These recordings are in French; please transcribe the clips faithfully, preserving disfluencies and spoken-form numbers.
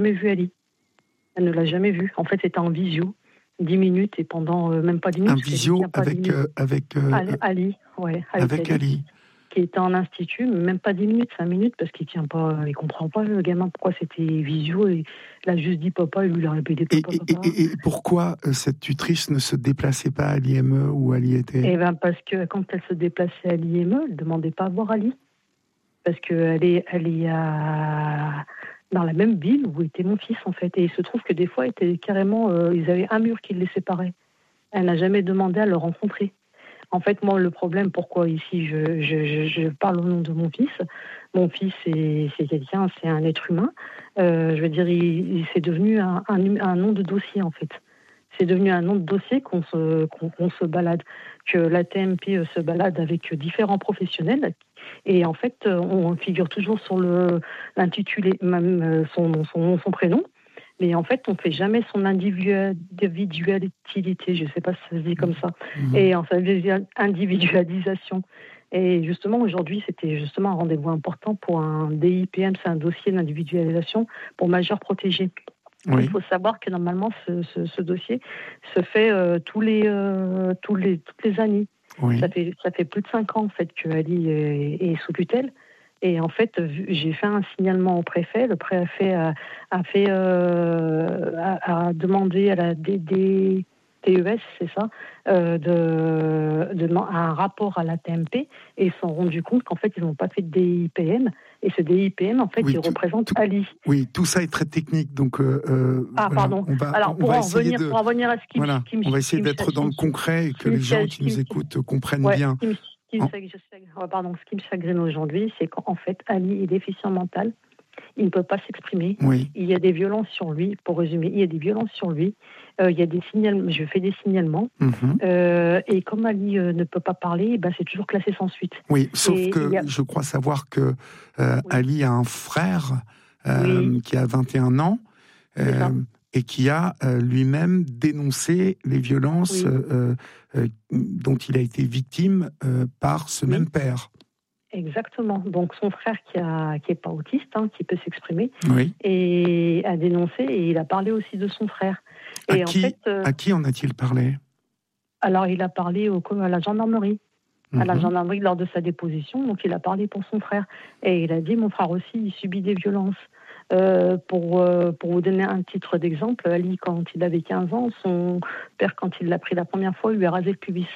jamais vu Ali. Elle ne l'a jamais vu. En fait, c'était en visio, dix minutes et pendant euh, même pas dix minutes. Un visio avec, euh, avec, euh, Ali, Ali, ouais, avec, avec Ali, Ali. Qui était en institut, mais même pas dix minutes, cinq minutes, parce qu'il tient pas, il comprend pas le gamin pourquoi c'était visio. Et il a juste dit papa, et lui il a répété papa, et, papa. Et, et, et pourquoi euh, cette tutrice ne se déplaçait pas à l'I M E où Ali était? Eh ben parce que quand elle se déplaçait à l'I M E, elle demandait pas à voir Ali. Parce qu'elle est, elle est à... dans la même ville où était mon fils, en fait. Et il se trouve que des fois, était carrément, euh, ils avaient un mur qui les séparait. Elle n'a jamais demandé à le rencontrer. En fait, moi, le problème, pourquoi ici je, je, je, je parle au nom de mon fils, mon fils, c'est, c'est quelqu'un, c'est un être humain. Euh, je veux dire, il, il, c'est devenu un, un, un nom de dossier, en fait. C'est devenu un nom de dossier qu'on se, qu'on, qu'on se balade, que l'A T M P se balade avec différents professionnels. Et en fait, on figure toujours sur le, l'intitulé, même son, son, son prénom. Mais en fait, on ne fait jamais son individualité, je ne sais pas si ça se dit comme ça, mmh. et en sa individualisation. Et justement, aujourd'hui, c'était justement un rendez-vous important pour un D I P M, c'est un dossier d'individualisation pour majeurs protégés. Oui. Il faut savoir que normalement, ce, ce, ce dossier se fait euh, tous les, euh, tous les, toutes les années. Oui. Ça fait, ça fait plus de cinq ans en fait que Ali est, est sous tutelle. Et en fait, j'ai fait un signalement au préfet. Le préfet a, a fait, euh, a, a demandé à la D D T E S, c'est ça, euh, de, de un rapport à l'A T M P, et ils se sont rendus compte qu'en fait, ils n'ont pas fait de D I P M. Et ce D I P M, en fait, oui, il tout, représente tout, Ali. Oui, tout ça est très technique, donc. Euh, ah, voilà, pardon. On va, Alors, on pour, va en revenir, de, pour en revenir à ce qui, voilà, qui me. On va essayer qui d'être me, dans le concret et que les gens qui nous écoutent comprennent ouais, bien. Ce qui me, ce qui me, pardon, ce qui me chagrine aujourd'hui, c'est qu'en fait, Ali est déficient mental. Il ne peut pas s'exprimer. Oui. Il y a des violences sur lui. Pour résumer, il y a des violences sur lui. Euh, il y a des signalements. Je fais des signalements. Mm-hmm. Euh, et comme Ali euh, ne peut pas parler, ben, c'est toujours classé sans suite. Oui, sauf et, que a... je crois savoir que euh, oui. Ali a un frère euh, oui. qui a vingt et un ans euh, et qui a euh, lui-même dénoncé les violences oui. euh, euh, dont il a été victime euh, par ce oui. même père. Exactement. Donc son frère qui a qui est pas autiste, hein, qui peut s'exprimer, oui. et a dénoncé, et il a parlé aussi de son frère. À et qui, en fait, euh, à qui en a-t-il parlé? Alors il a parlé au, à la gendarmerie, mm-hmm. à la gendarmerie lors de sa déposition. Donc il a parlé pour son frère, et il a dit mon frère aussi il subit des violences. Euh, pour euh, pour vous donner un titre d'exemple, Ali quand il avait quinze ans, son père quand il l'a pris la première fois, il lui a rasé le pubis.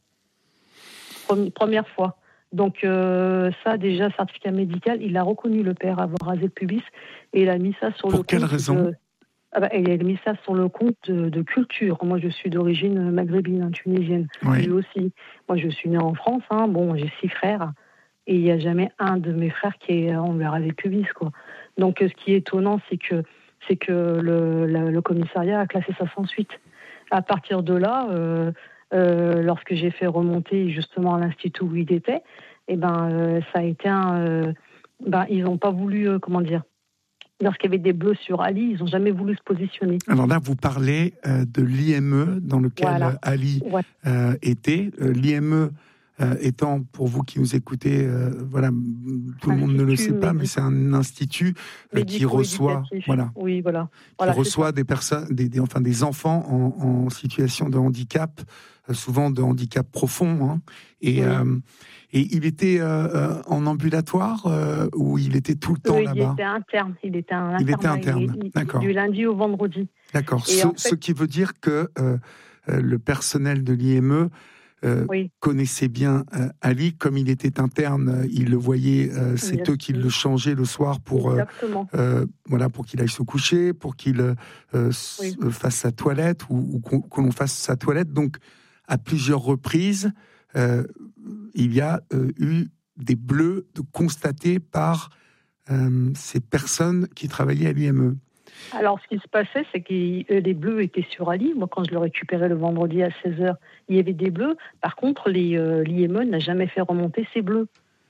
Première fois. Donc euh, ça, déjà, certificat médical, il a reconnu le père avoir rasé le pubis, et il a mis ça sur Pour le compte. Pour quelle raison de, ah bah, il a mis ça sur le compte de, de culture. Moi, je suis d'origine maghrébine, hein, tunisienne. Oui. Lui aussi. Moi, je suis née en France. Hein. Bon, j'ai six frères, et il n'y a jamais un de mes frères qui est, on lui a rasé le pubis, quoi. Donc, ce qui est étonnant, c'est que c'est que le, le, le commissariat a classé ça sans suite. À partir de là. Euh, Euh, lorsque j'ai fait remonter justement à l'institut où il était, et ben euh, ça a été un, euh, ben ils n'ont pas voulu, euh, comment dire, lorsqu'il y avait des bleus sur Ali, ils n'ont jamais voulu se positionner. Alors là, vous parlez euh, de l'I M E dans lequel voilà. Ali ouais. euh, était. Euh, L'I M E euh, étant, pour vous qui nous écoutez, euh, voilà, tout le monde ne le sait pas, médico. mais c'est un institut euh, qui reçoit, voilà, oui, voilà. qui voilà, reçoit des personnes, des, des, enfin des enfants en, en situation de handicap, euh, souvent de handicap profond, hein, et oui. euh, Et il était euh, en ambulatoire euh, ou il était tout le temps oui, là-bas? Il était interne. Il était un il était interne. Il, D'accord. Du lundi au vendredi. D'accord. Ce, fait... ce qui veut dire que euh, le personnel de l'I M E euh, oui. connaissait bien euh, Ali, comme il était interne, il le voyait. Euh, c'est yes. eux qui le changeaient le soir pour euh, euh, voilà pour qu'il aille se coucher, pour qu'il euh, oui. fasse sa toilette ou, ou qu'on, que l'on fasse sa toilette. Donc à plusieurs reprises. Euh, il y a euh, eu des bleus de constatés par euh, ces personnes qui travaillaient à l'I M E. Alors, ce qui se passait, c'est que les bleus étaient sur Ali. Moi, quand je le récupérais le vendredi à seize heures, il y avait des bleus. Par contre, les, euh, l'I M E n'a jamais fait remonter ces bleus.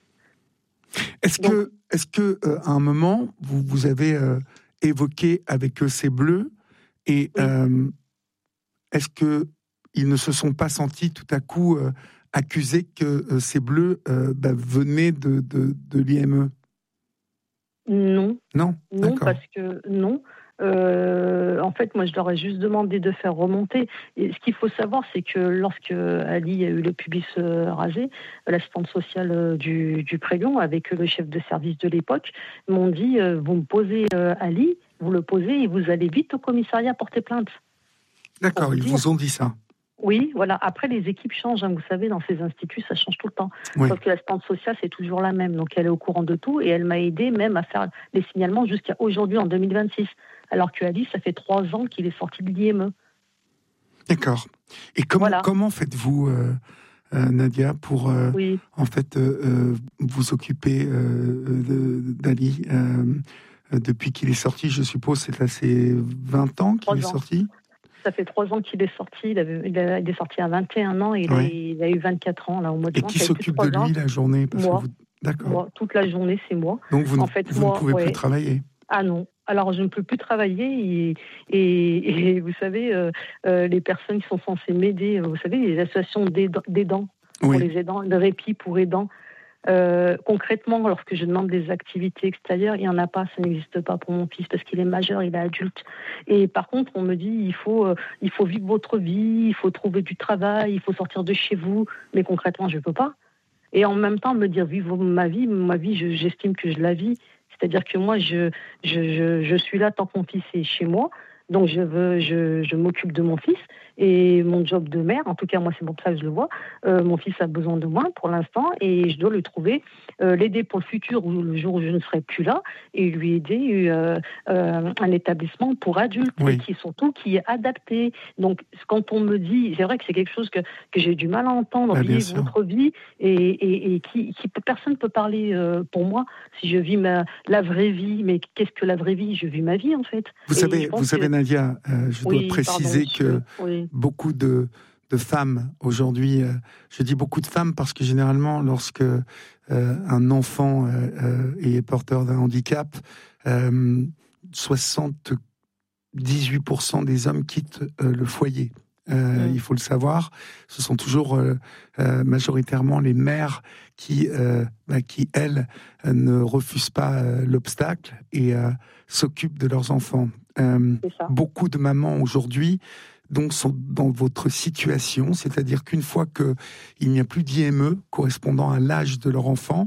Est-ce Donc, que, est-ce que euh, à un moment, vous, vous avez euh, évoqué avec eux ces bleus et oui. euh, est-ce que ils ne se sont pas sentis tout à coup euh, accusés que euh, ces bleus euh, bah, venaient de, de, de l'I M E? Non. Non, non d'accord. parce que non, Euh, en fait, moi, je leur ai juste demandé de faire remonter. Et ce qu'il faut savoir, c'est que lorsque Ali a eu le pubis euh, rasé, l'assistante sociale euh, du, du Prélion, avec le chef de service de l'époque, m'ont dit euh, vous me posez euh, Ali, vous le posez et vous allez vite au commissariat porter plainte. D'accord, ils vous ont dit ça. Oui, voilà. Après, les équipes changent. Hein. Vous savez, dans ces instituts, ça change tout le temps. Oui. Sauf que l'assistante sociale, c'est toujours la même. Donc, elle est au courant de tout et elle m'a aidé même à faire les signalements jusqu'à aujourd'hui, en deux mille vingt-six. Alors que Ali, ça fait trois ans qu'il est sorti de l'I M E. D'accord. Et comment, voilà. comment faites-vous, euh, euh, Nadia, pour euh, oui. en fait euh, euh, vous occuper euh, d'Ali euh, depuis qu'il est sorti? Je suppose c'est là, c'est vingt ans qu'il est sorti. Ça fait trois ans qu'il est sorti. Il, avait, il, a, il est sorti à vingt et un ans et il, ouais. a, il a eu vingt-quatre ans là, au mois de et juin. Et qui s'occupe de lui ans. La journée parce moi. Que vous... D'accord. Moi, toute la journée, c'est moi. Donc vous, en ne, fait, vous moi, ne pouvez ouais. plus travailler? Ah non. Alors, je ne peux plus travailler et, et, et vous savez, euh, euh, les personnes qui sont censées m'aider, vous savez, les associations d'aidants, pour oui. les aidants, de répit pour aidants. Euh, concrètement, lorsque je demande des activités extérieures, il n'y en a pas, ça n'existe pas pour mon fils parce qu'il est majeur, il est adulte. Et par contre, on me dit il faut, euh, il faut vivre votre vie, il faut trouver du travail, il faut sortir de chez vous. Mais concrètement, je ne peux pas. Et en même temps, me dire vivre ma vie, ma vie, je, j'estime que je la vis. C'est-à-dire que moi, je, je, je, je suis là tant que mon fils est chez moi. Donc, je, veux, je, je m'occupe de mon fils et mon job de mère, en tout cas, moi, c'est pour ça que je le vois. Euh, mon fils a besoin de moi pour l'instant et je dois le trouver, euh, l'aider pour le futur, ou le jour où je ne serai plus là, et lui aider euh, euh, un établissement pour adultes, oui. et qui surtout qui est adapté. Donc, quand on me dit, c'est vrai que c'est quelque chose que, que j'ai du mal à entendre, ah, vivre votre vie, et, et, et qui, qui personne ne peut parler euh, pour moi si je vis ma, la vraie vie. Mais qu'est-ce que la vraie vie? Je vis ma vie, en fait. Vous et savez, vous savez que... Nadia, euh, je dois oui, préciser pardon, que oui. beaucoup de, de femmes aujourd'hui, euh, je dis beaucoup de femmes parce que généralement, lorsque euh, un enfant euh, est porteur d'un handicap, euh, soixante-dix-huit pour cent des hommes quittent euh, le foyer. Euh, mmh. Il faut le savoir, ce sont toujours euh, euh, majoritairement les mères qui, euh, bah, qui elles, euh, ne refusent pas euh, l'obstacle et euh, s'occupent de leurs enfants. Euh, beaucoup de mamans aujourd'hui donc sont dans votre situation, c'est-à-dire qu'une fois qu'il n'y a plus d'I M E correspondant à l'âge de leur enfant,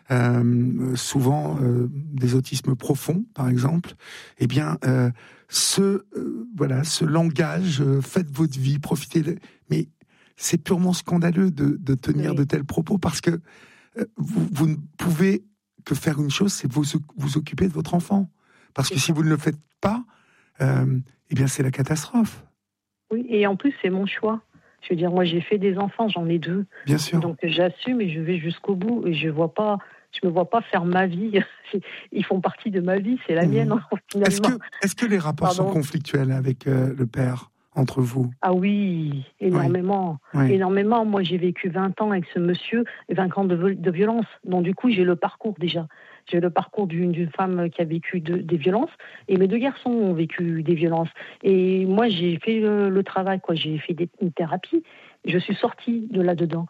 euh, souvent euh, des autismes profonds par exemple, eh bien euh, ce euh, voilà ce langage, euh, faites votre vie, profitez de... mais c'est purement scandaleux de, de tenir oui. de tels propos parce que euh, vous, vous ne pouvez que faire une chose, c'est vous vous occuper de votre enfant, parce que si vous ne le faites pas, euh, eh bien c'est la catastrophe. Oui, et en plus c'est mon choix. Je veux dire, moi j'ai fait des enfants, j'en ai deux. Bien sûr. Donc j'assume et je vais jusqu'au bout et je vois pas, je me vois pas faire ma vie. Ils font partie de ma vie, c'est la mmh. mienne finalement. Est-ce que, est-ce que les rapports Pardon. sont conflictuels avec euh, le père, entre vous? Ah oui, énormément, oui. Oui. énormément. Moi j'ai vécu vingt ans avec ce monsieur, vingt ans de, de violence. Donc du coup j'ai le parcours déjà. J'ai le parcours d'une, d'une femme qui a vécu de, des violences, et mes deux garçons ont vécu des violences. Et moi, j'ai fait le, le travail, quoi. J'ai fait des, une thérapie. Je suis sortie de là-dedans.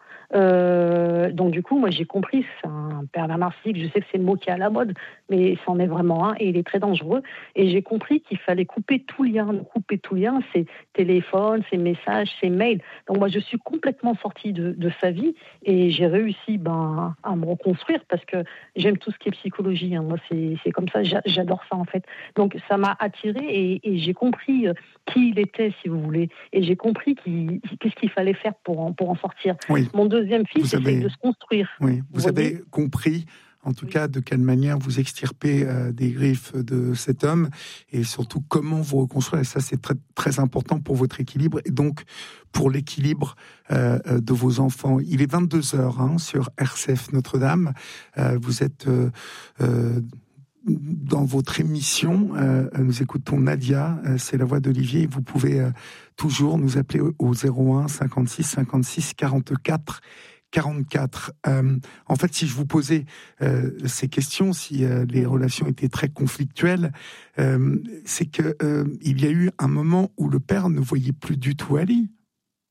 Euh, donc du coup, moi, j'ai compris, c'est un pervers narcissique. Je sais que c'est le mot qui est à la mode, mais c'en est vraiment un, et il est très dangereux. Et j'ai compris qu'il fallait couper tout lien. Couper tout lien, c'est téléphone, c'est messages, c'est mails. Donc moi, je suis complètement sortie de, de sa vie, et j'ai réussi ben, à me reconstruire, parce que j'aime tout ce qui est psychologie. Hein. Moi, c'est, c'est comme ça, j'adore ça, en fait. Donc ça m'a attirée, et, et j'ai compris qui il était, si vous voulez. Et j'ai compris qui, qu'est-ce qu'il fallait faire pour en, pour en sortir. Oui. Mon deuxième fils avez, essaie de se construire. Oui, vous, vous avez compris, en tout oui. cas, de quelle manière vous extirpez euh, des griffes de cet homme, et surtout comment vous reconstruire. Et ça, c'est très, très important pour votre équilibre, et donc pour l'équilibre euh, de vos enfants. Il est vingt-deux heures hein, sur R C F Notre-Dame. Euh, vous êtes... Euh, euh, dans votre émission, euh, nous écoutons Nadia, euh, c'est la voix d'Olivier. Vous pouvez euh, toujours nous appeler au zéro un cinquante-six cinquante-six quarante-quatre quarante-quatre. Euh, en fait, si je vous posais euh, ces questions, si euh, les relations étaient très conflictuelles, euh, c'est que euh, il y a eu un moment où le père ne voyait plus du tout Ali.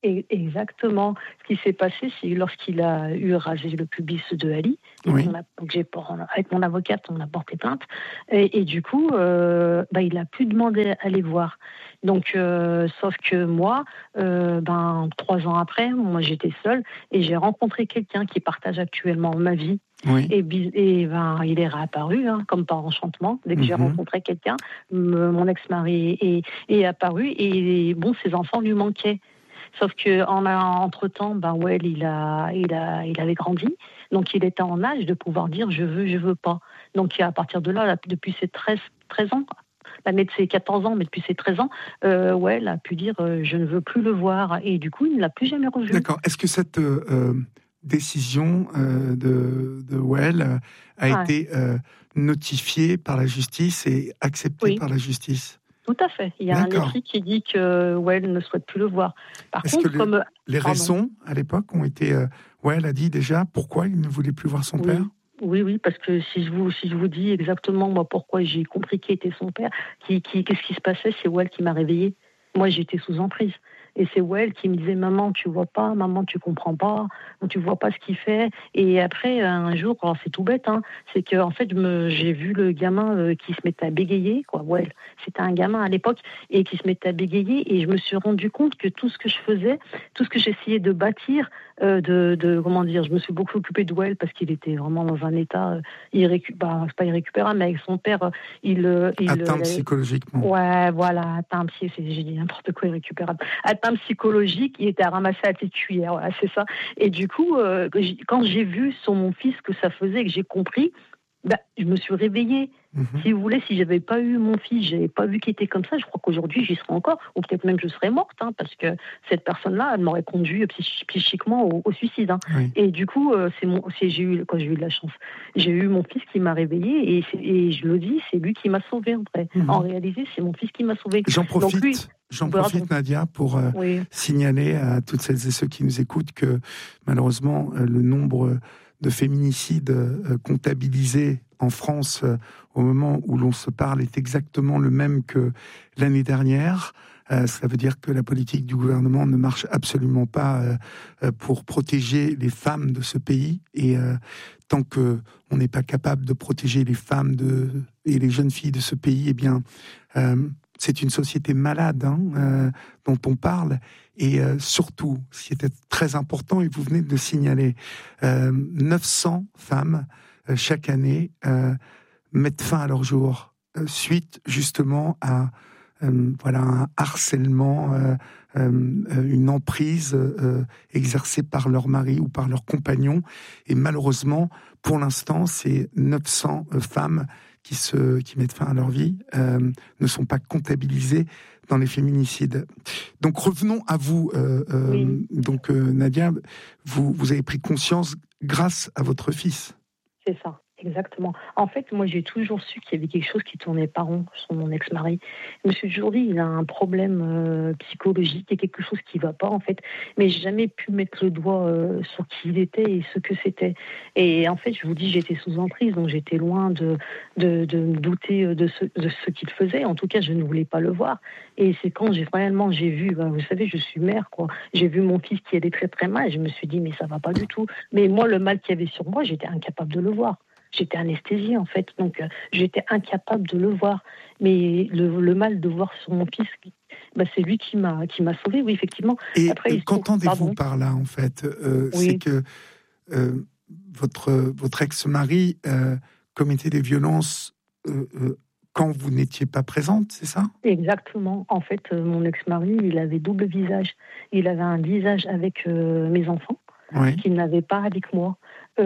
Exactement. Ce qui s'est passé, c'est lorsqu'il a eu rasé le pubis de Ali. Oui. On a, donc j'ai, avec mon avocate, on a porté plainte. Et, et du coup, euh, bah, il a plus demandé à les voir. Donc, euh, sauf que moi, euh, ben, trois ans après, moi j'étais seule et j'ai rencontré quelqu'un qui partage actuellement ma vie. Oui. Et, et ben, il est réapparu, hein, comme par enchantement. Dès que mm-hmm. j'ai rencontré quelqu'un, me, mon ex-mari est, est apparu et bon, ses enfants lui manquaient. Sauf que en entre-temps, ben ouais, il a, il a, il avait grandi, donc il était en âge de pouvoir dire je veux, je veux pas. Donc à partir de là, là depuis ses treize, treize ans, l'année de ses quatorze ans, mais depuis ses treize ans, euh, ouais, elle a pu dire euh, je ne veux plus le voir, et du coup il ne l'a plus jamais revu. D'accord. Est-ce que cette euh, décision euh, de, de Well a ah. été euh, notifiée par la justice et acceptée oui. par la justice? Tout à fait. Il y a D'accord. un écrit qui dit que Well ne souhaite plus le voir. Par Est-ce contre, que les, comme les raisons à l'époque ont été, euh, Well a dit déjà pourquoi il ne voulait plus voir son oui. père? Oui, oui, parce que si je vous, si je vous dis exactement moi pourquoi j'ai compris qui était son père, qui, qui, qu'est-ce qui se passait, c'est Well qui m'a réveillée. Moi, j'étais sous emprise. Et c'est Well qui me disait « Maman, tu vois pas, maman, tu comprends pas, tu vois pas ce qu'il fait. » Et après, un jour, alors c'est tout bête, hein, c'est que en fait, me, j'ai vu le gamin euh, qui se mettait à bégayer, quoi. Well, c'était un gamin à l'époque, et qui se mettait à bégayer, et je me suis rendu compte que tout ce que je faisais, tout ce que j'essayais de bâtir, euh, de, de, comment dire, je me suis beaucoup occupée de Well parce qu'il était vraiment dans un état euh, irrécu- bah, c'est pas irrécupérable, mais avec son père, il... il atteint euh, psychologiquement. Ouais, voilà, atteint psy, j'ai dit n'importe quoi, irrécupérable. Atteint psychologique, il était à ramasser à la petite cuillère, voilà, c'est ça. Et du coup, euh, quand j'ai vu sur mon fils que ça faisait, que j'ai compris, bah, je me suis réveillée. Mm-hmm. Si vous voulez, si j'avais pas eu mon fils, j'avais pas vu qu'il était comme ça, je crois qu'aujourd'hui j'y serais encore, ou peut-être même je serais morte, hein, parce que cette personne-là, elle m'aurait conduit psych- psychiquement au, au suicide. Hein. Oui. Et du coup, euh, c'est mon, c'est, j'ai eu, quand j'ai eu de la chance, j'ai eu mon fils qui m'a réveillée, et, et je le dis, c'est lui qui m'a sauvée en vrai. Mm-hmm. En réalité, c'est mon fils qui m'a sauvée. J'en profite. Donc, lui, J'en profite, Nadia, pour euh, oui. signaler à toutes celles et ceux qui nous écoutent que malheureusement, euh, le nombre de féminicides euh, comptabilisés en France euh, au moment où l'on se parle est exactement le même que l'année dernière. Euh, cela veut dire que la politique du gouvernement ne marche absolument pas euh, pour protéger les femmes de ce pays. Et euh, tant qu'on n'est pas capable de protéger les femmes de, et les jeunes filles de ce pays, eh bien... Euh, c'est une société malade hein, euh, dont on parle, et euh, surtout, ce qui était très important, et vous venez de le signaler, euh, neuf cents femmes euh, chaque année euh, mettent fin à leur jour euh, suite justement à euh, voilà un harcèlement, euh, euh, une emprise euh, exercée par leur mari ou par leur compagnon, et malheureusement, pour l'instant, ces neuf cents euh, femmes qui, se, qui mettent fin à leur vie, euh, ne sont pas comptabilisés dans les féminicides. Donc revenons à vous, euh, euh, oui. donc euh, Nadia, vous, vous avez pris conscience grâce à votre fils. C'est ça. Exactement. En fait, moi, j'ai toujours su qu'il y avait quelque chose qui tournait pas rond sur mon ex-mari. Je me suis toujours dit, il a un problème euh, psychologique, il y a quelque chose qui va pas, en fait. Mais j'ai jamais pu mettre le doigt euh, sur qui il était et ce que c'était. Et en fait, je vous dis, j'étais sous emprise, donc j'étais loin de, de, de me douter de ce, de ce qu'il faisait. En tout cas, je ne voulais pas le voir. Et c'est quand j'ai réellement, j'ai vu, ben, vous savez, je suis mère, quoi. J'ai vu mon fils qui allait très très mal, et je me suis dit, mais ça va pas du tout. Mais moi, le mal qu'il y avait sur moi, j'étais incapable de le voir. J'étais anesthésiée, en fait, donc euh, j'étais incapable de le voir. Mais le, le mal de voir sur mon fils, bah, c'est lui qui m'a, qui m'a sauvée, oui, effectivement. Et Après, qu'entendez-vous par là, en fait euh, oui. C'est que euh, votre, votre ex-mari euh, commettait des violences euh, euh, quand vous n'étiez pas présente, c'est ça ? Exactement. En fait, euh, mon ex-mari, il avait double visage. Il avait un visage avec euh, mes enfants, oui. qu'il n'avait pas avec moi.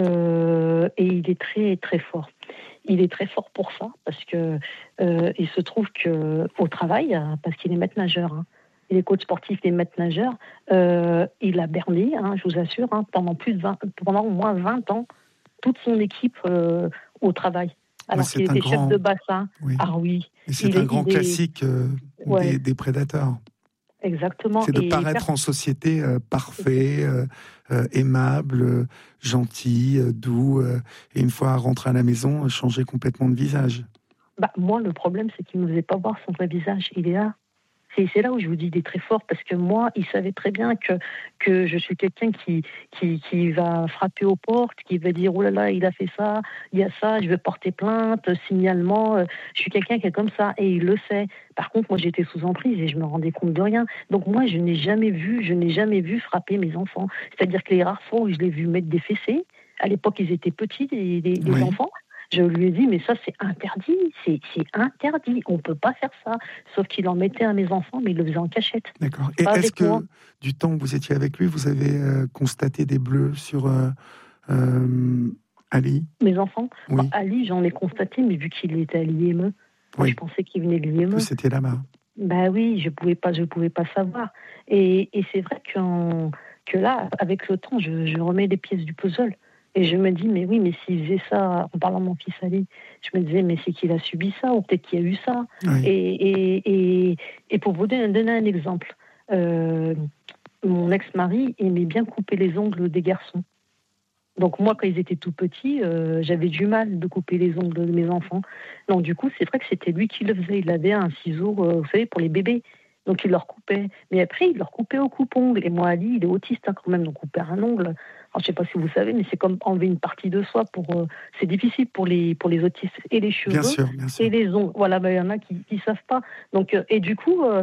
Euh, et il est très très fort. Il est très fort pour ça parce que euh, il se trouve que au travail, parce qu'il est maître nageur, hein, il est coach sportif, il est maître nageur. Euh, il a berné, hein, je vous assure, hein, pendant plus de vingt, pendant au moins vingt ans, toute son équipe euh, au travail. Alors qu'il était grand... chef de bassin. Oui. Ah oui. Et c'est il un est, grand classique est... euh, ouais. des, des prédateurs. Exactement. C'est de et paraître per... en société euh, parfait, euh, euh, aimable, euh, gentil, euh, doux, euh, et une fois rentré à la maison, euh, changer complètement de visage. Bah, moi, le problème, c'est qu'il ne me faisait pas voir son vrai visage. Il est là. c'est, c'est là où je vous dis, il est très fort, parce que moi, il savait très bien que, que je suis quelqu'un qui, qui, qui va frapper aux portes, qui va dire, oh là là, il a fait ça, il y a ça, je vais porter plainte, signalement, euh, je suis quelqu'un qui est comme ça, et il le sait. Par contre, moi, j'étais sous emprise et je me rendais compte de rien. Donc moi, je n'ai jamais vu, je n'ai jamais vu frapper mes enfants. C'est-à-dire que les rares fois où je l'ai vu mettre des fessées, à l'époque, ils étaient petits, les, les, les oui. enfants. Je lui ai dit, mais ça, c'est interdit, c'est, c'est interdit, on ne peut pas faire ça. Sauf qu'il en mettait à mes enfants, mais il le faisait en cachette. D'accord. Et est-ce que, moi. du temps où vous étiez avec lui, vous avez euh, constaté des bleus sur euh, euh, Ali ? Mes enfants oui. Bah, Ali, j'en ai constaté, mais vu qu'il était à l'I M E, oui. je pensais qu'il venait de l'I M E. C'était là-bas. Bah oui, je ne pouvais pas, je pouvais pas savoir. Et, et c'est vrai qu'en, que là, avec le temps, je, je remets les pièces du puzzle. Et je me dis, mais oui, mais s'il faisait ça, en parlant de mon fils Ali, je me disais, mais c'est qu'il a subi ça, ou peut-être qu'il y a eu ça. Oui. Et, et, et, et pour vous donner, donner un exemple, euh, mon ex-mari aimait bien couper les ongles des garçons. Donc moi, quand ils étaient tout petits, euh, j'avais du mal de couper les ongles de mes enfants. Donc du coup, c'est vrai que c'était lui qui le faisait. Il avait un ciseau, euh, vous savez, pour les bébés. Donc il leur coupait. Mais après, il leur coupait au coupe-ongle. Et moi, Ali, il est autiste hein, quand même, donc couper un ongle. Alors, je ne sais pas si vous savez, mais c'est comme enlever une partie de soi. Pour, euh, c'est difficile pour les, pour les autistes. Et les cheveux, bien sûr, bien sûr. et les ongles. Voilà, ben, il y en a qui ne savent pas. Donc, euh, et du coup, euh,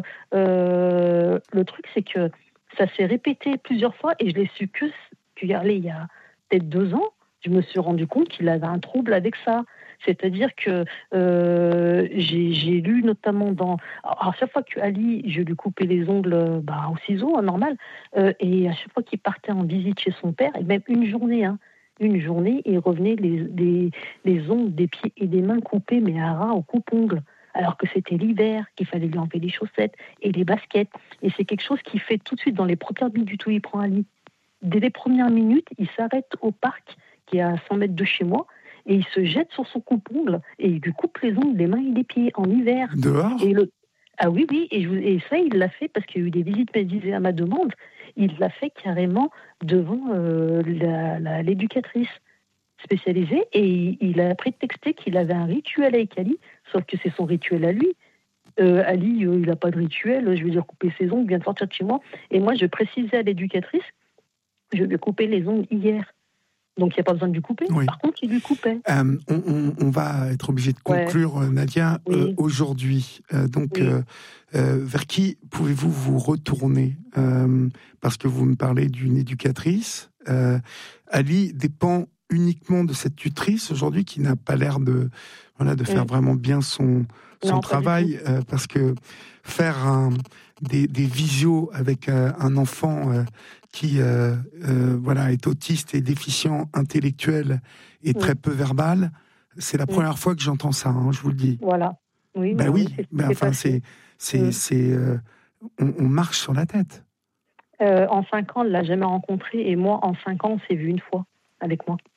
euh, le truc, c'est que ça s'est répété plusieurs fois. Et je l'ai su que, que allez, il y a peut-être deux ans, je me suis rendu compte qu'il avait un trouble avec ça. C'est-à-dire que euh, j'ai, j'ai lu notamment dans... Alors, à chaque fois que Ali, je lui coupais les ongles bah, au ciseau, hein, normal, euh, et à chaque fois qu'il partait en visite chez son père, et même une journée, hein, une journée, il revenait les, les, les ongles des pieds et des mains coupés, mais à ras au coupe-ongles. Alors que c'était l'hiver, qu'il fallait lui enlever les chaussettes et les baskets. Et c'est quelque chose qu'il fait tout de suite dans les premières minutes où il prend Ali. Dès les premières minutes, il s'arrête au parc qui est à cent mètres de chez moi et il se jette sur son coupe-ongle et il lui coupe les ongles des mains et des pieds en hiver. Dehors ? Et le... Ah oui, oui, et, je... et ça, il l'a fait parce qu'il y a eu des visites médicales à ma demande. Il l'a fait carrément devant euh, la, la, l'éducatrice spécialisée et il, il a prétexté qu'il avait un rituel avec Ali, sauf que c'est son rituel à lui. Euh, Ali, euh, il n'a pas de rituel, je veux dire couper ses ongles, il vient de sortir de chez moi. Et moi, je précisais à l'éducatrice, je lui ai coupé les ongles hier. Donc, il n'y a pas besoin de lui couper. Oui. Par contre, il lui coupait. Euh, on, on, on va être obligé de conclure, ouais. Nadia, oui. euh, aujourd'hui. Euh, donc, oui. euh, euh, vers qui pouvez-vous vous retourner euh, parce que vous me parlez d'une éducatrice. Euh, Ali dépend uniquement de cette tutrice aujourd'hui qui n'a pas l'air de, voilà, de faire oui. vraiment bien son, son non, travail. Euh, parce que faire un, des, des visios avec euh, un enfant... Euh, qui euh, euh, voilà, est autiste et déficient intellectuel et oui. très peu verbal, c'est la oui. première fois que j'entends ça, hein, je vous le dis. Voilà. Oui, ben oui, oui ben enfin, c'est, c'est, oui. c'est, euh, on, on marche sur la tête. Euh, en cinq ans, elle ne l'a jamais rencontré, et moi, en cinq ans, on s'est vu une fois avec moi.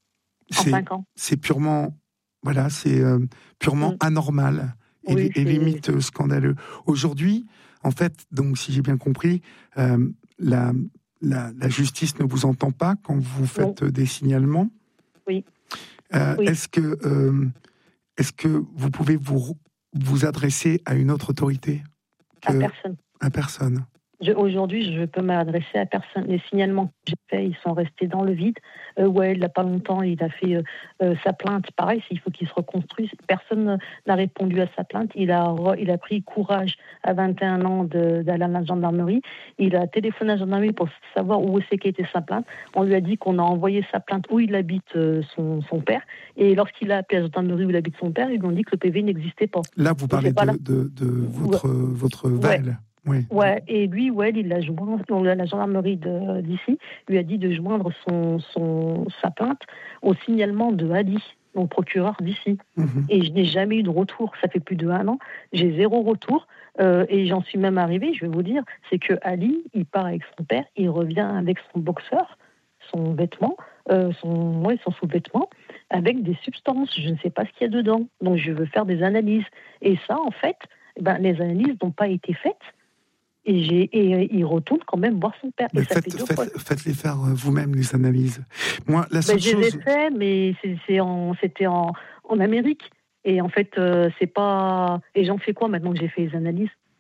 En c'est, cinq ans. C'est purement, voilà, c'est euh, purement mm. anormal et, oui, et limite euh, scandaleux. Aujourd'hui, en fait, donc, si j'ai bien compris, euh, la La, la justice ne vous entend pas quand vous faites non. des signalements. Oui. Euh, oui. Est-ce que, euh, est-ce que vous pouvez vous, vous adresser à une autre autorité que... À personne. À personne. Je, aujourd'hui, je peux m'adresser à personne. Les signalements que j'ai faits, ils sont restés dans le vide. Euh, ouais, il n'y a pas longtemps, il a fait euh, euh, sa plainte. Pareil, il faut qu'il se reconstruise. Personne n'a répondu à sa plainte. Il a, il a pris courage à vingt et un ans de, d'aller à la gendarmerie. Il a téléphoné à la gendarmerie pour savoir où c'est qu'était sa plainte. On lui a dit qu'on a envoyé sa plainte où il habite euh, son, son père. Et lorsqu'il a appelé à la gendarmerie où il habite son père, ils lui ont dit que le P V n'existait pas. Là, vous parlez de, de, de votre, ouais. votre Val. Ouais. Oui. Ouais, et lui, ouais, il a joint, la gendarmerie de, d'ici lui a dit de joindre son, son, sa plainte au signalement de Ali, mon procureur d'ici. Mmh. Et je n'ai jamais eu de retour. Ça fait plus de un an. J'ai zéro retour. Euh, et j'en suis même arrivée, je vais vous dire, c'est que Ali, il part avec son père, il revient avec son boxeur, son vêtement, euh, son, ouais, son sous-vêtement, avec des substances. Je ne sais pas ce qu'il y a dedans. Donc, je veux faire des analyses. Et ça, en fait, ben, les analyses n'ont pas été faites. Et, j'ai, et il retourne quand même voir son père. Mais et ça faites, fait deux faites, fois. Faites-les faire vous-même, les analyses. Moi, la seule ben, je chose... les ai fait, mais c'est, c'est en, c'était en, en Amérique. Et en fait, euh, c'est pas... Et j'en fais quoi maintenant que j'ai fait les analyses ?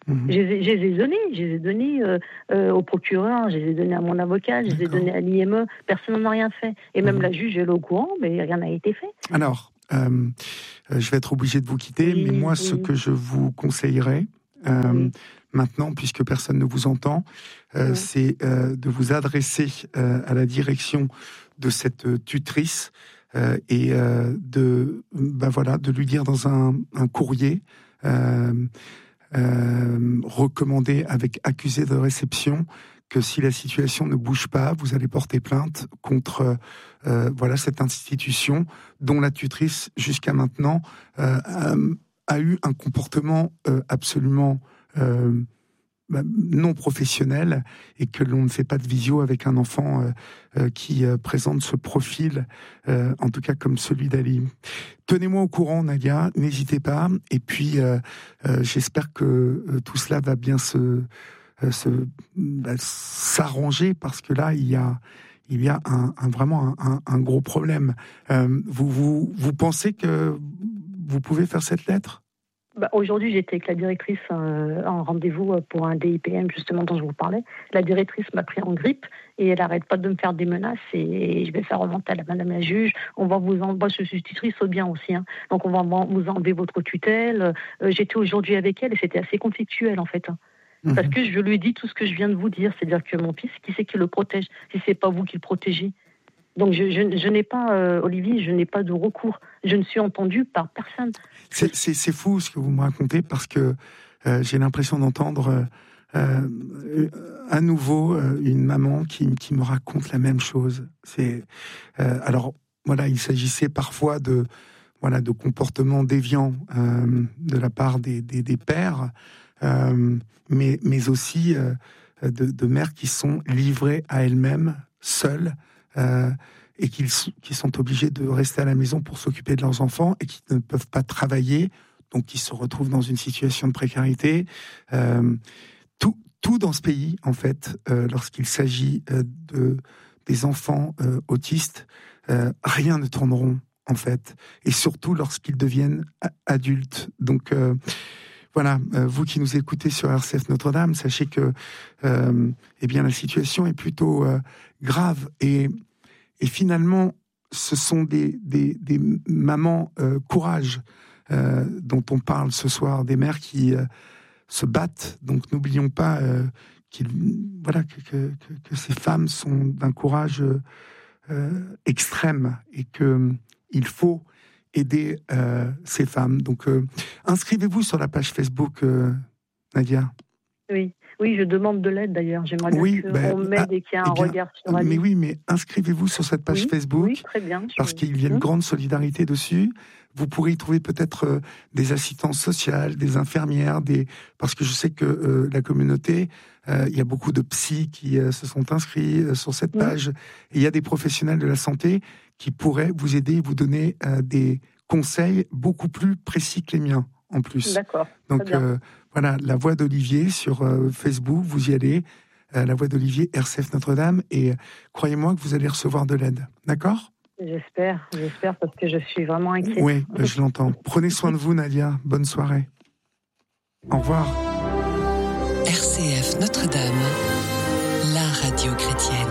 Mmh. Je, les, je les ai donnés, je les ai donnés euh, euh, au procureur, je les ai donnés à mon avocat, je les ai donnés à l'I M E. Personne n'en a rien fait. Et même mmh. la juge, elle est au courant, mais rien n'a été fait. Alors, euh, je vais être obligé de vous quitter, oui, mais moi, oui. ce que je vous conseillerais, euh, oui. maintenant, puisque personne ne vous entend, euh, oui. c'est euh, de vous adresser euh, à la direction de cette tutrice euh, et euh, de, ben voilà, de lui dire dans un, un courrier euh, euh, recommandé avec accusé de réception que si la situation ne bouge pas, vous allez porter plainte contre euh, voilà cette institution dont la tutrice jusqu'à maintenant euh, a, a eu un comportement euh, absolument euh, non professionnel et que l'on ne fait pas de visio avec un enfant euh, euh, qui euh, présente ce profil, euh, en tout cas comme celui d'Ali. Tenez-moi au courant, Nadia, n'hésitez pas. Et puis, euh, euh, j'espère que euh, tout cela va bien se, euh, se bah, s'arranger parce que là, il y a, il y a un, un, vraiment un, un gros problème. Euh, vous, vous, vous pensez que vous pouvez faire cette lettre ? Bah, aujourd'hui, j'étais avec la directrice euh, en rendez-vous pour un D I P M, justement, dont je vous parlais. La directrice m'a pris en grippe et elle n'arrête pas de me faire des menaces et je vais faire remonter à la madame la juge. On va vous en... Moi, je suis tutrice au bien aussi. Hein. Donc, on va vous enlever votre tutelle. Euh, j'étais aujourd'hui avec elle et c'était assez conflictuel, en fait. Hein. Mmh. Parce que je lui ai dit tout ce que je viens de vous dire. C'est-à-dire que mon fils, qui c'est qui le protège si ce n'est pas vous qui le protégez ? Donc, je, je, je n'ai pas, euh, Olivier, je n'ai pas de recours. Je ne suis entendue par personne. C'est, c'est, c'est fou ce que vous me racontez parce que euh, j'ai l'impression d'entendre euh, à nouveau euh, une maman qui, qui me raconte la même chose. C'est, euh, alors, voilà, il s'agissait parfois de, voilà, de comportements déviants euh, de la part des, des, des pères, euh, mais, mais aussi euh, de, de mères qui sont livrées à elles-mêmes, seules, Euh, et qu'ils qui sont obligés de rester à la maison pour s'occuper de leurs enfants et qui ne peuvent pas travailler, donc qui se retrouvent dans une situation de précarité. Euh, tout, tout dans ce pays, en fait, euh, lorsqu'il s'agit euh, de, des enfants euh, autistes, euh, rien ne tourne rond, en fait. Et surtout lorsqu'ils deviennent a- adultes. Donc, euh, voilà, euh, vous qui nous écoutez sur R C F Notre-Dame, sachez que euh, eh bien, la situation est plutôt euh, grave. Et, et finalement, ce sont des, des, des mamans euh, courage euh, dont on parle ce soir, des mères qui euh, se battent. Donc n'oublions pas euh, qu'il, voilà, que, que, que ces femmes sont d'un courage euh, extrême et qu'il faut aider euh, ces femmes. Donc, euh, inscrivez-vous sur la page Facebook, euh, Nadia. Oui, oui, je demande de l'aide d'ailleurs. J'aimerais bien oui, qu'on ben, m'aide et qu'il y ait un eh bien, regard sur Ali. Mais oui, mais inscrivez-vous sur cette page oui, Facebook, oui, très bien, parce je... qu'il y a une mmh. grande solidarité dessus. Vous pourrez y trouver peut-être euh, des assistantes sociales, des infirmières, des... parce que je sais que euh, la communauté, euh, il y a beaucoup de psys qui euh, se sont inscrits euh, sur cette page. Mmh. Et il y a des professionnels de la santé qui pourraient vous aider, vous donner euh, des conseils beaucoup plus précis que les miens, en plus. D'accord. Donc, euh, voilà, la voix d'Olivier sur euh, Facebook, vous y allez, euh, la voix d'Olivier, R C F Notre-Dame, et euh, croyez-moi que vous allez recevoir de l'aide. D'accord ? J'espère, j'espère, parce que je suis vraiment inquiète. Oui, je l'entends. Prenez soin de vous, Nadia. Bonne soirée. Au revoir. R C F Notre-Dame, la radio chrétienne.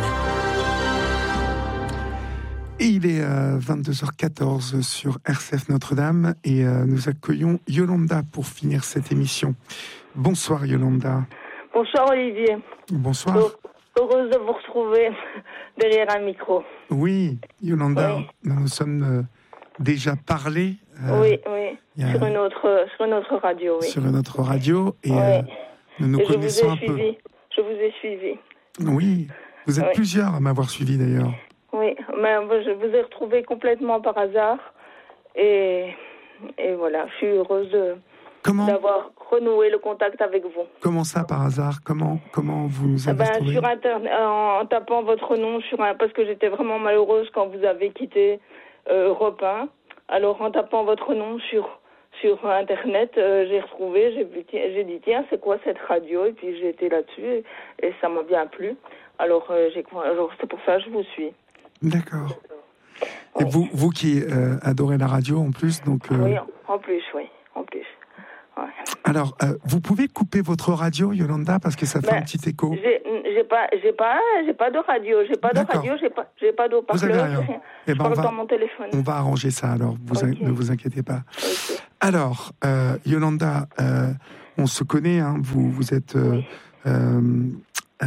Et il est euh, vingt-deux heures quatorze sur R C F Notre-Dame et euh, nous accueillons Yolanda pour finir cette émission. Bonsoir Yolanda. Bonsoir Olivier. Bonsoir. Heureuse de vous retrouver derrière un micro. Oui, Yolanda, oui. nous nous sommes euh, déjà parlé. Euh, oui, oui, a... sur, une autre, sur une autre radio. Oui. Sur une autre radio et oui. euh, nous nous et connaissons un suivi. peu. Je vous ai suivi. Oui, vous êtes oui. plusieurs à m'avoir suivi d'ailleurs. Oui, mais je vous ai retrouvé complètement par hasard et, et voilà, je suis heureuse de, comment, d'avoir renoué le contact avec vous. Comment ça par hasard ? Comment, comment vous nous avez ben, retrouvé ? Sur Internet, en tapant votre nom, sur un, parce que j'étais vraiment malheureuse quand vous avez quitté euh, Europe un. Alors en tapant votre nom sur, sur Internet, euh, j'ai retrouvé, j'ai, j'ai dit tiens, c'est quoi cette radio ? Et puis j'ai été là-dessus et, et ça m'a bien plu. Alors, euh, j'ai, alors c'est pour ça que je vous suis. D'accord. Et oui. vous, vous qui euh, adorez la radio en plus, donc. Euh... Oui, en plus, oui, en plus. Ouais. Alors, euh, vous pouvez couper votre radio, Yolanda, parce que ça fait ben, un petit écho. J'ai, j'ai pas, j'ai pas, j'ai pas de radio, j'ai pas D'accord. de radio, j'ai pas, j'ai pas d'eau-parleur. Vous avez rien. rien. Eh ben, je parle on va, dans mon téléphone. On va arranger ça. Alors, vous okay. a, ne vous inquiétez pas. Okay. Alors, euh, Yolanda, euh, on se connaît. Hein, vous, vous êtes, euh, oui. euh, euh,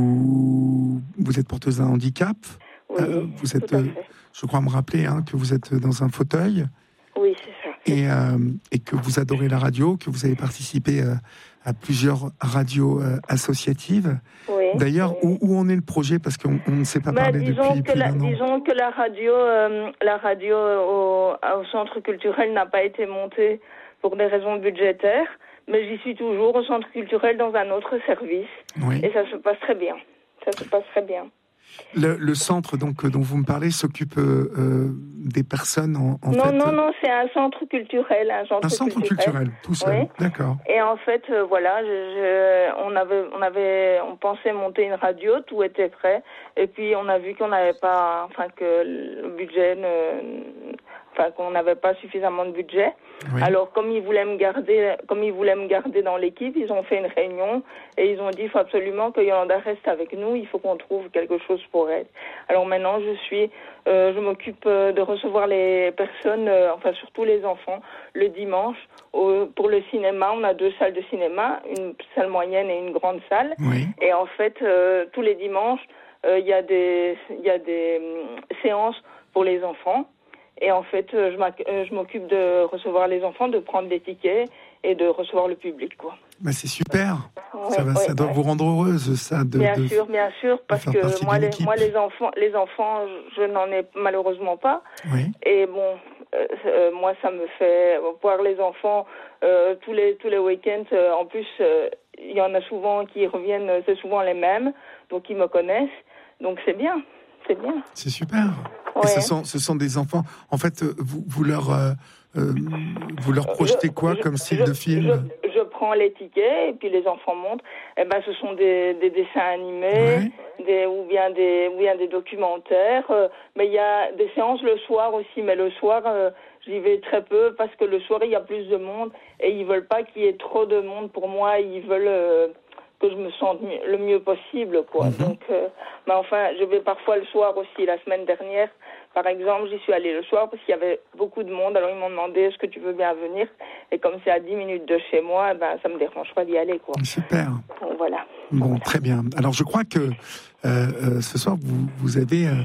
vous, vous êtes porteuse d'un handicap. Oui. Euh, vous êtes, euh, je crois me rappeler, hein, que vous êtes dans un fauteuil. Oui, c'est ça. Et, euh, et que vous adorez la radio, que vous avez participé euh, à plusieurs radios euh, associatives. Oui, D'ailleurs, oui. où, où en est le projet? Parce qu'on on ne s'est pas bah, parlé disons depuis, que depuis la, un an. Disons que la radio, euh, la radio au, au centre culturel n'a pas été montée pour des raisons budgétaires, mais j'y suis toujours au centre culturel dans un autre service. Oui. Et ça se passe très bien. Ça se passe très bien. Le, le centre donc dont vous me parlez s'occupe euh, des personnes en, en non, fait. Non, non, non, c'est un centre culturel, un centre, un centre culturel, culturel tout seul. Oui. D'accord. Et en fait, euh, voilà, je, je, on avait, on avait, on pensait monter une radio, tout était prêt, et puis on a vu qu'on n'avait pas, enfin que le budget ne, enfin qu'on n'avait pas suffisamment de budget. Oui. Alors comme ils voulaient me garder, comme ils voulaient me garder dans l'équipe, ils ont fait une réunion et ils ont dit il faut absolument que Yolanda reste avec nous, il faut qu'on trouve quelque chose pour elle. Alors maintenant je suis, euh, je m'occupe de recevoir les personnes, euh, enfin surtout les enfants, le dimanche. Au, pour le cinéma, on a deux salles de cinéma, une salle moyenne et une grande salle. Oui. Et en fait, euh, tous les dimanches, il euh, y a des, il y a des euh, séances pour les enfants. Et en fait, je, je m'occupe de recevoir les enfants, de prendre les tickets et de recevoir le public, quoi. Bah c'est super. Ouais, ça va, ouais, ça doit ouais. vous rendre heureuse, ça. De, bien de, sûr, bien sûr, parce que moi les, moi, les enfants, les enfants, je n'en ai malheureusement pas. Oui. Et bon, euh, moi, ça me fait voir les enfants euh, tous les tous les week-ends. Euh, en plus, il euh, y en a souvent qui reviennent, c'est souvent les mêmes, donc ils me connaissent. Donc c'est bien, c'est bien. C'est super. Ouais. Et ce sont, ce sont des enfants. En fait, vous, vous leur, euh, euh, vous leur projetez je, quoi je, comme style je, de film? je, je prends les tickets et puis les enfants montent. Eh ben, ce sont des, des dessins animés, ouais. des, ou bien des, ou bien des documentaires. Euh, mais il y a des séances le soir aussi. Mais le soir, euh, j'y vais très peu parce que le soir il y a plus de monde et ils veulent pas qu'il y ait trop de monde. Pour moi, ils veulent euh, que je me sente le mieux possible, quoi. Mm-hmm. Donc, euh, mais enfin, je vais parfois le soir aussi. La semaine dernière, par exemple, j'y suis allée le soir parce qu'il y avait beaucoup de monde. Alors ils m'ont demandé est-ce que tu veux bien venir. Et comme c'est à dix minutes de chez moi, ben ça me dérange pas d'y aller, quoi. Super. Donc, voilà. Bon, voilà. Très bien. Alors je crois que euh, euh, ce soir vous vous avez euh,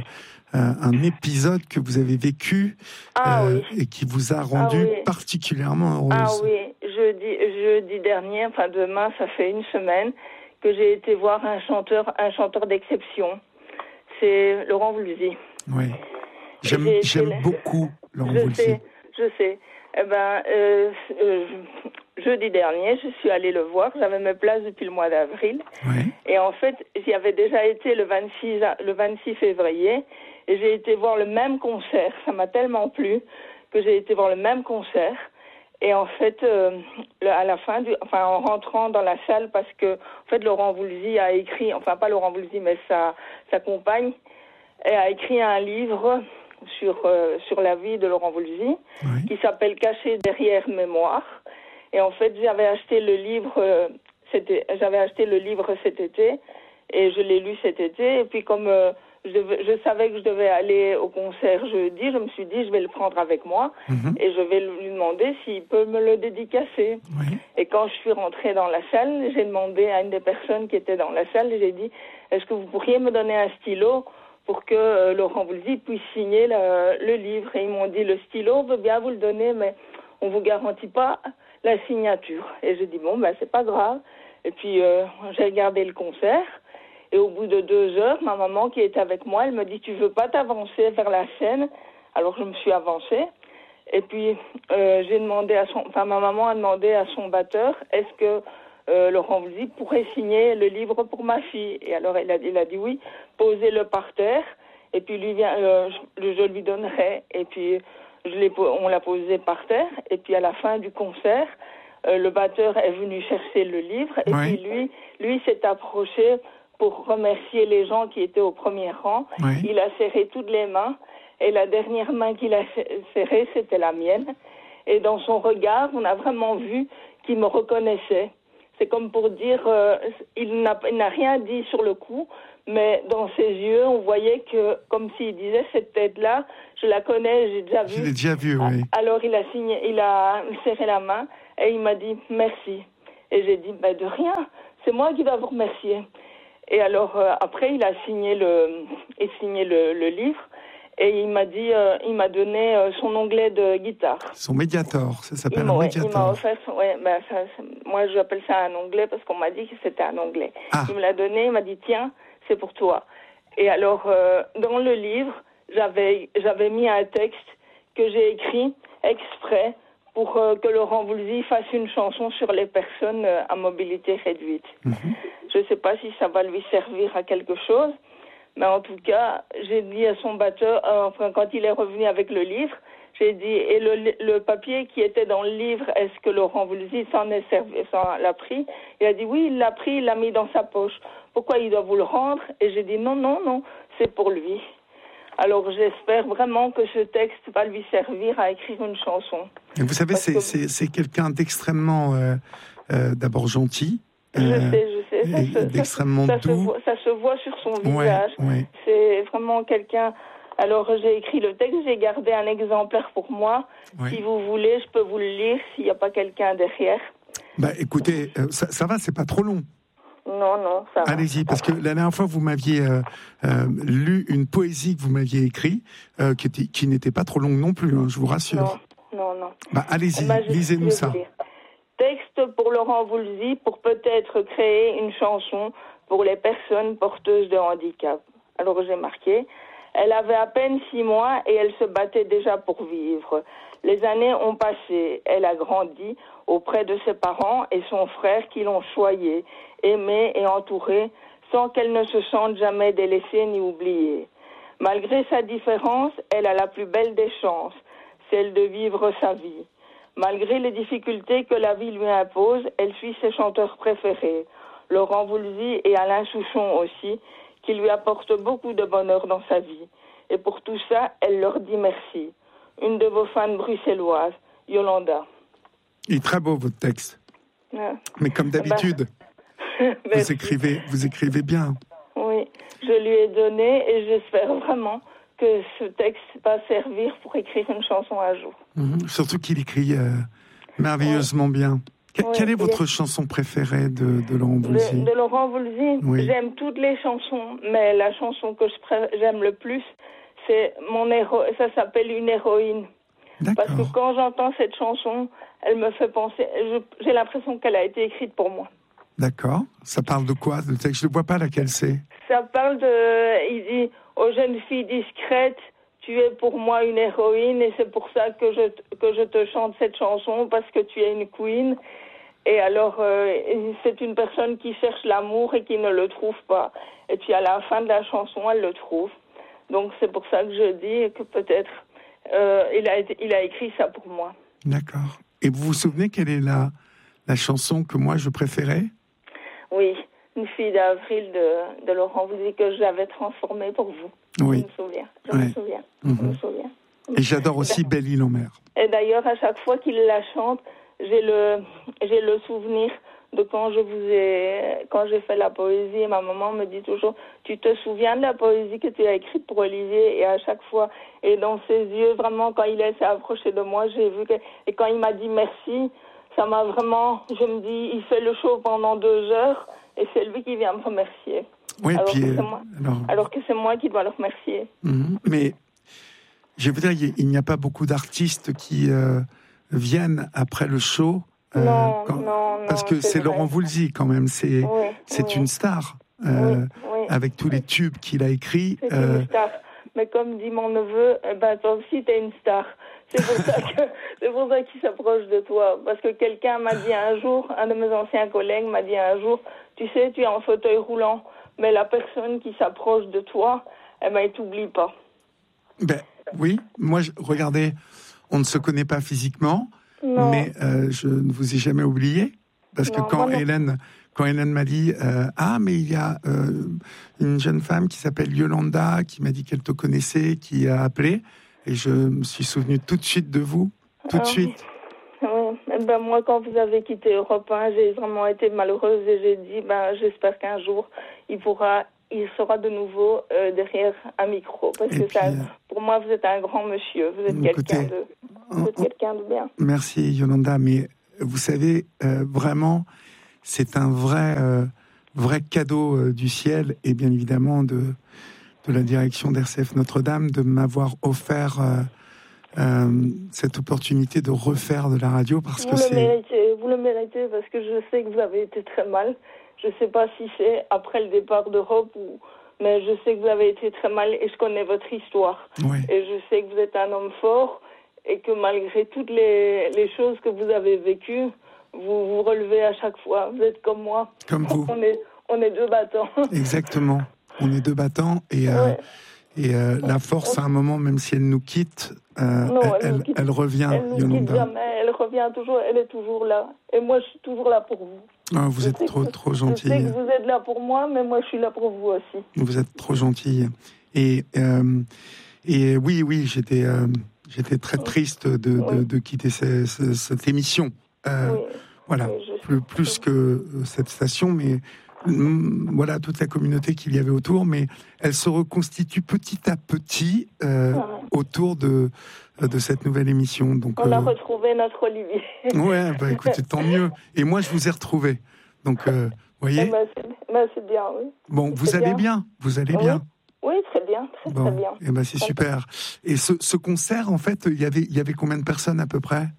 un épisode que vous avez vécu ah, euh, oui. et qui vous a rendu ah, oui. particulièrement heureuse. Ah oui, jeudi, jeudi dernier, enfin demain, ça fait une semaine que j'ai été voir un chanteur, un chanteur d'exception. C'est Laurent Voulzy. Oui. J'aime, j'aime beaucoup Laurent je Voulzy. sais, je sais. Eh ben, euh, euh, jeudi dernier, je suis allée le voir. J'avais mes places depuis le mois d'avril. Oui. Et en fait, j'y avais déjà été le vingt-six, le vingt-six février. Et j'ai été voir le même concert. Ça m'a tellement plu que j'ai été voir le même concert. Et en fait, euh, à la fin, du, enfin en rentrant dans la salle, parce que en fait Laurent Voulzy a écrit, enfin pas Laurent Voulzy, mais sa sa compagne, elle a écrit un livre sur euh, sur la vie de Laurent Voulzy, oui. qui s'appelle Caché derrière mémoire. Et en fait, j'avais acheté le livre, euh, c'était, j'avais acheté le livre cet été et je l'ai lu cet été. Et puis comme euh, je, devais, je savais que je devais aller au concert jeudi, je me suis dit je vais le prendre avec moi mm-hmm. et je vais lui demander s'il peut me le dédicacer. Oui. Et quand je suis rentrée dans la salle, j'ai demandé à une des personnes qui était dans la salle, j'ai dit est-ce que vous pourriez me donner un stylo pour que euh, Laurent Voulzy puisse signer le, le livre. Et ils m'ont dit, le stylo, on veut bien vous le donner, mais on ne vous garantit pas la signature. Et j'ai dit, bon, ben, c'est pas grave. Et puis, euh, j'ai regardé le concert. Et au bout de deux heures, ma maman qui était avec moi, elle me dit, tu veux pas t'avancer vers la scène? Alors, je me suis avancée. Et puis, euh, j'ai demandé à son, enfin, ma maman a demandé à son batteur, est-ce que Euh, Laurent Voulzy pourrait signer le livre pour ma fille. Et alors, il a, il a dit oui, posez-le par terre, et puis lui vient, euh, je, je lui donnerai. Et puis, je l'ai, on l'a posé par terre, et puis à la fin du concert, euh, le batteur est venu chercher le livre, et oui. puis lui, lui s'est approché pour remercier les gens qui étaient au premier rang. Oui. Il a serré toutes les mains, et la dernière main qu'il a serrée, c'était la mienne. Et dans son regard, on a vraiment vu qu'il me reconnaissait. C'est comme pour dire, euh, il, n'a, il n'a rien dit sur le coup, mais dans ses yeux, on voyait que, comme s'il disait, cette tête-là, je la connais, j'ai déjà vu. Je l'ai déjà vu, oui. Alors il a signé, il a serré la main et il m'a dit merci. Et j'ai dit, ben de rien, c'est moi qui dois vous remercier. Et alors euh, après, il a signé le, il signé le, le livre. Et il m'a dit, euh, il m'a donné euh, son onglet de guitare. Son Mediator, ça s'appelle il un ouais, Mediator. Il m'a offert, ouais, ben ça, moi j'appelle ça un onglet parce qu'on m'a dit que c'était un onglet. Ah. Il me l'a donné, il m'a dit tiens, c'est pour toi. Et alors euh, dans le livre, j'avais j'avais mis un texte que j'ai écrit exprès pour euh, que Laurent Voulzy fasse une chanson sur les personnes euh, à mobilité réduite. Mm-hmm. Je ne sais pas si ça va lui servir à quelque chose. Mais en tout cas, j'ai dit à son batteur, euh, enfin, quand il est revenu avec le livre, j'ai dit, et le, le papier qui était dans le livre, est-ce que Laurent Voulzy s'en est servi, s'en l'a pris? Il a dit, oui, il l'a pris, il l'a mis dans sa poche. Pourquoi il doit vous le rendre? Et j'ai dit, non, non, non, c'est pour lui. Alors j'espère vraiment que ce texte va lui servir à écrire une chanson. Et vous savez, c'est, que... c'est, c'est quelqu'un d'extrêmement, euh, euh, d'abord gentil. Je euh, sais, je sais. Ça se, d'extrêmement ça, doux. Ça se, voit, ça se voit sur son visage. Ouais, ouais. C'est vraiment quelqu'un... Alors, j'ai écrit le texte, j'ai gardé un exemplaire pour moi. Ouais. Si vous voulez, je peux vous le lire s'il n'y a pas quelqu'un derrière. Bah, écoutez, euh, ça, ça va, c'est pas trop long. Non, non, ça va. Allez-y, parce que la dernière fois, vous m'aviez euh, euh, lu une poésie que vous m'aviez écrite, euh, qui, était, qui n'était pas trop longue non plus, hein, je vous rassure. Non, non, non. Bah, allez-y, bah, je, lisez-nous ça. Texte pour Laurent Voulzy pour peut-être créer une chanson pour les personnes porteuses de handicap. Alors j'ai marqué, elle avait à peine six mois et elle se battait déjà pour vivre. Les années ont passé, elle a grandi auprès de ses parents et son frère qui l'ont choyée, aimée et entourée, sans qu'elle ne se sente jamais délaissée ni oubliée. Malgré sa différence, elle a la plus belle des chances, celle de vivre sa vie. Malgré les difficultés que la vie lui impose, elle suit ses chanteurs préférés, Laurent Voulzy et Alain Souchon aussi, qui lui apportent beaucoup de bonheur dans sa vie. Et pour tout ça, elle leur dit merci. Une de vos fans bruxelloises, Yolanda. Il est très beau votre texte. Ouais. Mais comme d'habitude, bah, vous, écrivez, vous écrivez bien. Oui, je lui ai donné et j'espère vraiment que ce texte va servir pour écrire une chanson un jour. Mmh, surtout qu'il écrit euh, merveilleusement ouais. bien. Que, ouais, quelle est votre est... chanson préférée de, de Laurent Voulzy? De, de Laurent Voulzy, oui. J'aime toutes les chansons, mais la chanson que je pré... j'aime le plus, c'est mon héros. Ça s'appelle Une héroïne. D'accord. Parce que quand j'entends cette chanson, elle me fait penser. Je, j'ai l'impression qu'elle a été écrite pour moi. D'accord. Ça parle de quoi? Le texte, je ne vois pas laquelle c'est. Ça parle de. Il dit aux jeunes filles discrètes, tu es pour moi une héroïne et c'est pour ça que je que je te chante cette chanson parce que tu es une queen. Et alors, euh, c'est une personne qui cherche l'amour et qui ne le trouve pas. Et puis à la fin de la chanson, elle le trouve. Donc c'est pour ça que je dis que peut-être euh, il a été, il a écrit ça pour moi. D'accord. Et vous vous souvenez quelle est la la chanson que moi je préférais? Oui, Une fille d'avril de, de Laurent Voulzy que j'avais transformée pour vous. Oui. Je me souviens. Je ouais. me souviens. Mm-hmm. Je me souviens. Et j'adore aussi Belle Île en mer. Et d'ailleurs, à chaque fois qu'il la chante, j'ai le j'ai le souvenir de quand je vous ai quand j'ai fait la poésie. Et ma maman me dit toujours, tu te souviens de la poésie que tu as écrite pour Olivier? Et à chaque fois, et dans ses yeux, vraiment, quand il s'est approché de moi, j'ai vu que et quand il m'a dit merci, ça m'a vraiment, je me dis, il fait le show pendant deux heures et c'est lui qui vient me remercier. Oui, alors, puis, que euh, c'est moi, alors... alors que c'est moi qui dois le remercier. Mmh, mais je veux dire, il n'y a pas beaucoup d'artistes qui euh, viennent après le show. Euh, non, quand... non, Parce que c'est, c'est Laurent Voulzy quand même, c'est, oui, c'est oui. une star. Euh, oui, oui. Avec tous les tubes qu'il a écrits. C'est euh... une star. Mais comme dit mon neveu, eh ben, toi aussi, t'es une star. C'est pour ça que, c'est pour ça qu'il s'approche de toi. Parce que quelqu'un m'a dit un jour, un de mes anciens collègues m'a dit un jour, tu sais, tu es en fauteuil roulant, mais la personne qui s'approche de toi, eh ben, il t'oublie pas. Ben, oui, moi, je, regardez, on ne se connaît pas physiquement, non. mais euh, je ne vous ai jamais oublié. Parce non, que quand non. Hélène, quand Hélène m'a dit euh, « Ah, mais il y a euh, une jeune femme qui s'appelle Yolanda, qui m'a dit qu'elle te connaissait, qui a appelé. » Et je me suis souvenu tout de suite de vous, tout ah, de suite. Oui, oui. Eh ben, moi, quand vous avez quitté Europe un, j'ai vraiment été malheureuse et j'ai dit, ben, j'espère qu'un jour, il pourra, il sera de nouveau euh, derrière un micro. Parce et que puis, ça, pour moi, vous êtes un grand monsieur. Vous êtes écoutez, quelqu'un de, vous êtes quelqu'un de bien. Merci, Yolanda. Mais vous savez, euh, vraiment, c'est un vrai, euh, vrai cadeau euh, du ciel et bien évidemment de, de la direction d'R C F Notre-Dame de m'avoir offert euh, euh, cette opportunité de refaire de la radio parce vous que le c'est... Méritez, vous le méritez parce que je sais que vous avez été très mal. Je ne sais pas si c'est après le départ d'Europe ou... Mais je sais que vous avez été très mal et je connais votre histoire. Oui. Et je sais que vous êtes un homme fort et que malgré toutes les, les choses que vous avez vécues, vous vous relevez à chaque fois. Vous êtes comme moi. Comme vous. On est, on est deux battants. Exactement. On est deux battants et, euh, ouais. et euh, la force, à un moment, même si elle nous quitte, euh, non, elle, elle, elle, quitte, elle revient. Elle ne nous quitte jamais. Elle revient toujours. Elle est toujours là. Et moi, je suis toujours là pour vous. Oh, vous je êtes trop, que, trop gentille. Je sais que vous êtes là pour moi, mais moi, je suis là pour vous aussi. Vous êtes trop gentille. Et, euh, et oui, oui, j'étais, euh, j'étais très triste de, oui. de, de quitter ce, ce, cette émission. Euh, oui. Voilà, oui, plus, plus que cette station, mais voilà, toute la communauté qu'il y avait autour, mais elle se reconstitue petit à petit euh, ouais. autour de, de cette nouvelle émission. Donc, on euh... a retrouvé notre Olivier. Ouais, bah écoutez, tant mieux. Et moi, je vous ai retrouvé. Donc, vous euh, voyez bah, c'est, bah, c'est bien, oui. Bon, vous c'est allez bien. bien Vous allez bien Oui, oui très bien, très, bon. très bien. Et ben c'est super. Et ce, ce concert, en fait, il y avait, il y avait combien de personnes à peu près?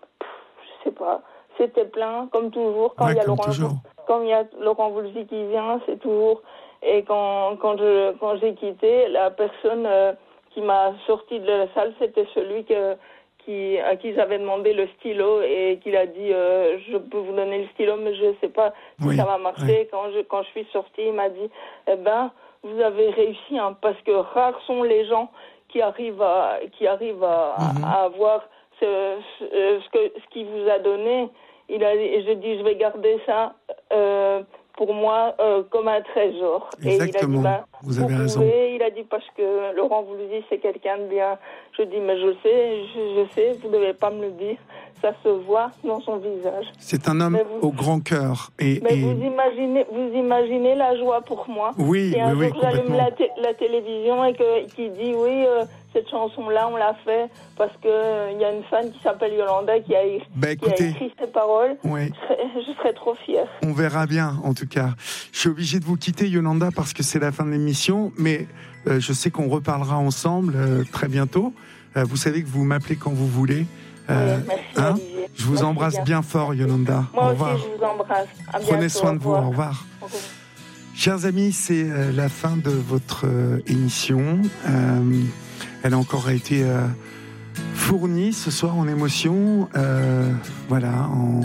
Je sais pas. C'était plein, comme toujours. Quand ouais, il y a comme Laurent, toujours. Quand il y a Laurent Voulzy qui vient, c'est toujours. Et quand quand je quand j'ai quitté, la personne euh, qui m'a sorti de la salle, c'était celui que qui à qui j'avais demandé le stylo et qu'il a dit euh, je peux vous donner le stylo, mais je sais pas si oui, ça va marcher. oui. Quand je quand je suis sortie, il m'a dit eh ben vous avez réussi, hein, parce que rares sont les gens qui arrivent à qui arrivent à, mm-hmm. à avoir ce ce, ce que ce qu'il vous a donné. Il a, et je dis, je vais garder ça euh, pour moi euh, comme un trésor. Exactement. Et il a dit, bah, vous avez vous raison. Pouvez, il a dit, parce que Laurent Voulzy, c'est quelqu'un de bien. Je dis, mais je sais, je, je sais, vous ne devez pas me le dire. Ça se voit dans son visage. C'est un homme vous, au grand cœur. Et, mais et... Vous, imaginez, vous imaginez la joie pour moi. Oui, et un oui, jour, oui, j'allume la, t- la télévision et que, qui dit, oui, euh, cette chanson-là, on l'a fait parce qu'il euh, y a une fan qui s'appelle Yolanda qui a, bah, qui écoutez, a écrit ces paroles. Oui. Je, serais, je serais trop fière. On verra bien, en tout cas. Je suis obligé de vous quitter, Yolanda, parce que c'est la fin de l'émission, mais euh, je sais qu'on reparlera ensemble euh, très bientôt. Euh, vous savez que vous m'appelez quand vous voulez. Euh, oui, merci, hein Olivier. Je vous merci embrasse bien. bien fort, Yolanda. Moi au aussi, revoir. je vous embrasse. À Prenez bientôt. soin de vous. Au Au revoir. Au revoir. Chers amis, c'est euh, la fin de votre euh, émission. Euh, elle a encore été euh, fournie ce soir en émotion. Euh, voilà, en,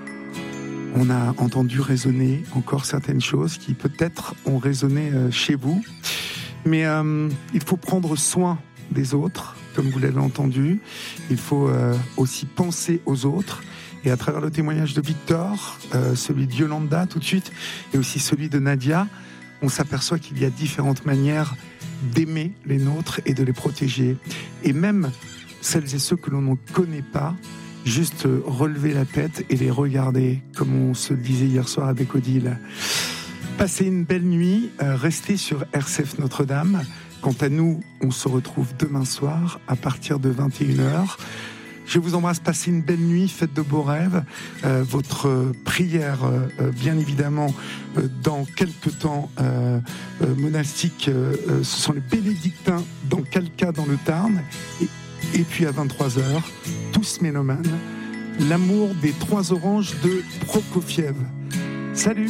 on a entendu résonner encore certaines choses qui peut-être ont résonné euh, chez vous. Mais euh, il faut prendre soin des autres, comme vous l'avez entendu. Il faut euh, aussi penser aux autres. Et à travers le témoignage de Victor, euh, celui de Yolanda tout de suite, et aussi celui de Nadia, on s'aperçoit qu'il y a différentes manières d'aimer les nôtres et de les protéger. Et même celles et ceux que l'on ne connaît pas, juste relever la tête et les regarder, comme on se le disait hier soir avec Odile. Passez une belle nuit, euh, restez sur R C F Notre-Dame. Quant à nous, on se retrouve demain soir à partir de vingt et une heures. Je vous embrasse, passez une belle nuit, faites de beaux rêves. Euh, votre euh, prière, euh, bien évidemment, euh, dans quelques temps euh, euh, monastique, euh, euh, ce sont les bénédictins dans Calca, dans le Tarn. Et, et puis à vingt-trois heures, tous mélomanes, l'amour des trois oranges de Prokofiev. Salut!